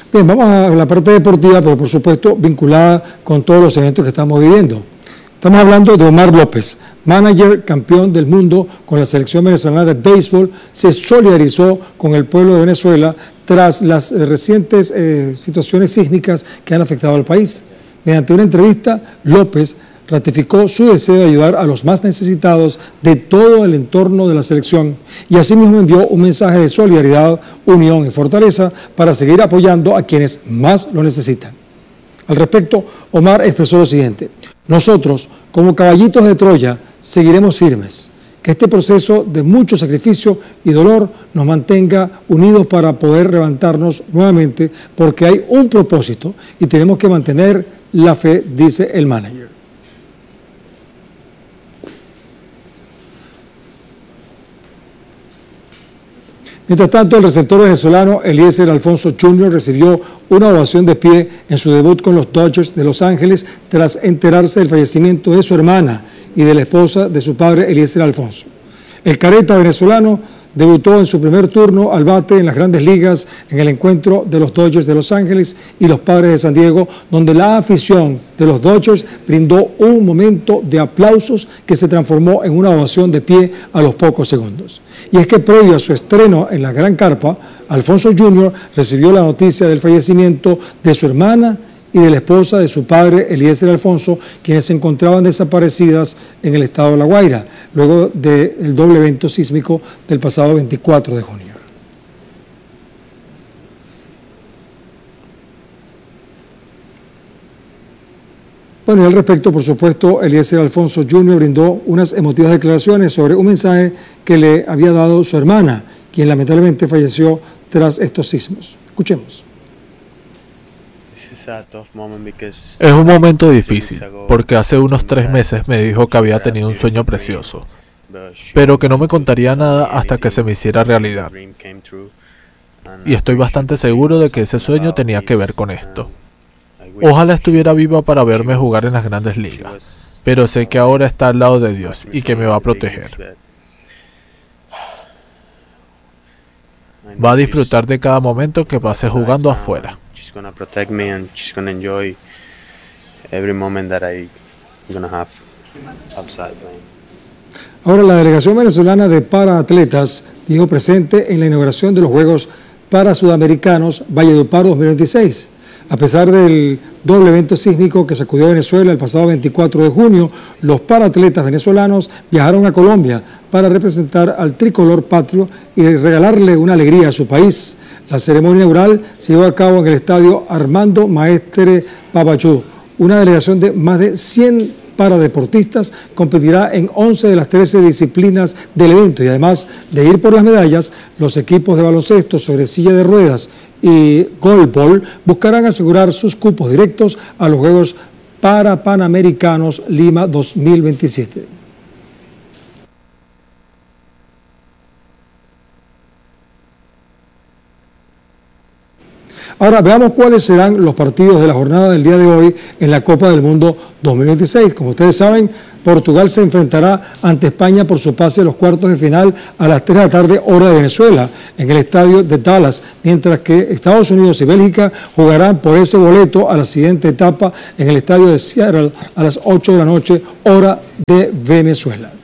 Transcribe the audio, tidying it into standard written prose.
Bien, vamos a la parte deportiva, pero por supuesto vinculada con todos los eventos que estamos viviendo. Estamos hablando de Omar López, manager campeón del mundo con la selección venezolana de béisbol, se solidarizó con el pueblo de Venezuela tras las recientes situaciones sísmicas que han afectado al país. Mediante una entrevista, López ratificó su deseo de ayudar a los más necesitados de todo el entorno de la selección y asimismo envió un mensaje de solidaridad, unión y fortaleza para seguir apoyando a quienes más lo necesitan. Al respecto, Omar expresó lo siguiente: nosotros, como caballitos de Troya, seguiremos firmes. Que este proceso de mucho sacrificio y dolor nos mantenga unidos para poder levantarnos nuevamente, porque hay un propósito y tenemos que mantener la fe, dice el manager. Mientras tanto, el receptor venezolano Eliezer Alfonso Jr. recibió una ovación de pie en su debut con los Dodgers de Los Ángeles tras enterarse del fallecimiento de su hermana y de la esposa de su padre Eliezer Alfonso. El careta venezolano debutó en su primer turno al bate en las Grandes Ligas en el encuentro de los Dodgers de Los Ángeles y los Padres de San Diego, donde la afición de los Dodgers brindó un momento de aplausos que se transformó en una ovación de pie a los pocos segundos. Y es que previo a su estreno en la Gran Carpa, Alfonso Jr. recibió la noticia del fallecimiento de su hermana y de la esposa de su padre, Eliezer Alfonso, quienes se encontraban desaparecidas en el estado de La Guaira, luego del doble evento sísmico del pasado 24 de junio. Bueno, y al respecto, por supuesto, Eliezer Alfonso Jr. brindó unas emotivas declaraciones sobre un mensaje que le había dado su hermana, quien lamentablemente falleció tras estos sismos. Escuchemos. Es un momento difícil, porque hace unos 3 meses me dijo que había tenido un sueño precioso, pero que no me contaría nada hasta que se me hiciera realidad. Y estoy bastante seguro de que ese sueño tenía que ver con esto. Ojalá estuviera viva para verme jugar en las Grandes Ligas, pero sé que ahora está al lado de Dios y que me va a proteger. Va a disfrutar de cada momento que pase jugando afuera. She's gonna protect me and she's gonna enjoy every moment that I'm gonna have outside playing. Ahora, la delegación venezolana de paraatletas dijo presente en la inauguración de los Juegos Parasudamericanos Valledupar 2026. A pesar del doble evento sísmico que sacudió a Venezuela el pasado 24 de junio, los paraatletas venezolanos viajaron a Colombia para representar al tricolor patrio y regalarle una alegría a su país. La ceremonia inaugural se llevó a cabo en el estadio Armando Maestre Papachú. Una delegación de más de 100 paradeportistas competirá en 11 de las 13 disciplinas del evento y además de ir por las medallas, los equipos de baloncesto sobre silla de ruedas y goalball buscarán asegurar sus cupos directos a los Juegos Parapanamericanos Lima 2027. Ahora veamos cuáles serán los partidos de la jornada del día de hoy en la Copa del Mundo 2026. Como ustedes saben, Portugal se enfrentará ante España por su pase a los cuartos de final a las 3 de la tarde, hora de Venezuela, en el estadio de Dallas, mientras que Estados Unidos y Bélgica jugarán por ese boleto a la siguiente etapa en el estadio de Seattle a las 8 de la noche, hora de Venezuela.